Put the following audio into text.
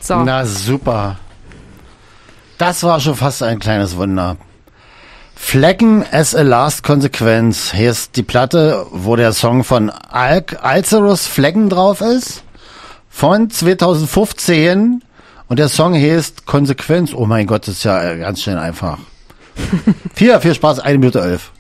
So. Na super. Das war schon fast ein kleines Wunder. Flecken as a Last Consequence. Hier ist die Platte, wo der Song von Alcerus Flecken drauf ist. Von 2015. Und der Song heißt Konsequenz. Oh mein Gott, das ist ja ganz schnell einfach. Viel Spaß, 1 Minute 11.